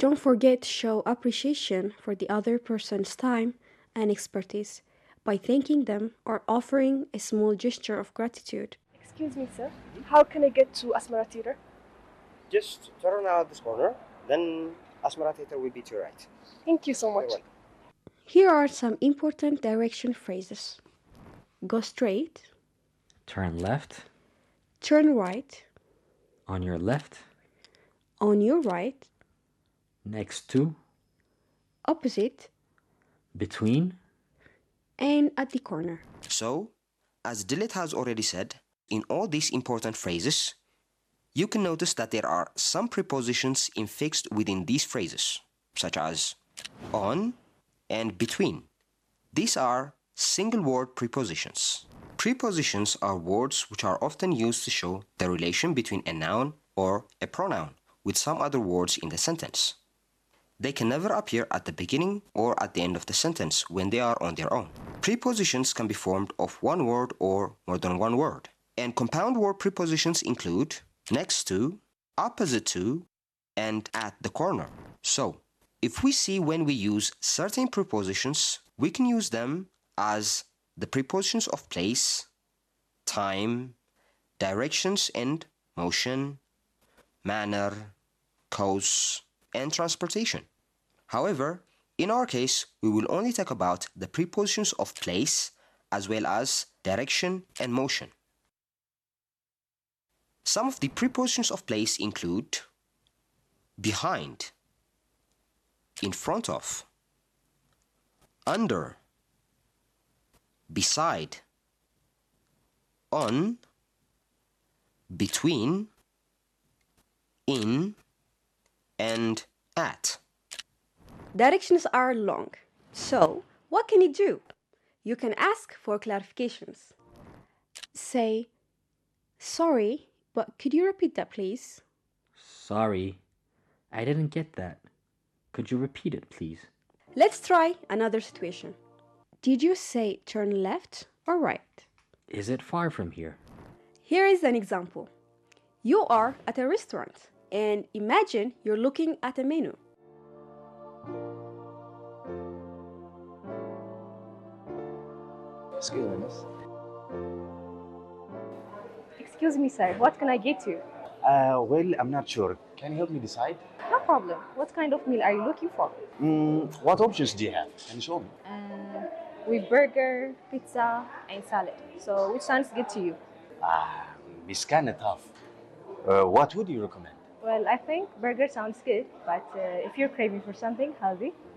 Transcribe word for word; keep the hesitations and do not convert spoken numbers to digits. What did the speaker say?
Don't forget to show appreciation for the other person's time and expertise by thanking them or offering a small gesture of gratitude. Excuse me, sir. How can I get to Asmara Theater? Just turn out this corner, then Asmara Theater will be to your right. Thank you so You're much. welcome. Here are some important direction phrases. Go straight, Turn left, turn right, on your left, on your right, next to, opposite, between. and at the corner. So, as Dilit has already said, in all these important phrases, you can notice that there are some prepositions infixed within these phrases, such as on and between. These are single-word prepositions. Prepositions are words which are often used to show the relation between a noun or a pronoun with some other words in the sentence. They can never appear at the beginning or at the end of the sentence when they are on their own. Prepositions can be formed of one word or more than one word. And compound word prepositions include next to, opposite to, and at the corner. So, if we see when we use certain prepositions, we can use them as the prepositions of place, time, directions and motion, manner, cause, and transportation. However, in our case, we will only talk about the prepositions of place as well as direction and motion. Some of the prepositions of place include behind, in front of, under, beside, on, between, in, and at. Directions are long. So, what can you do? You can ask for clarifications. Say, sorry, but could you repeat that, please? Sorry, I didn't get that. Could you repeat it, please? Let's try another situation. Did you say turn left or right? Is it far from here? Here is an example. You are at a restaurant and imagine you're looking at a menu. Excuse me, miss. Excuse me, sir. What can I get you? Uh, well, I'm not sure. Can you help me decide? No problem. What kind of meal are you looking for? Mm, what options do you have? Can you show me? Uh, with burger, pizza, and salad. So which sounds good to you? Ah, it's kind of tough. Uh, what would you recommend? Well, I think burger sounds good, but uh, if you're craving for something healthy,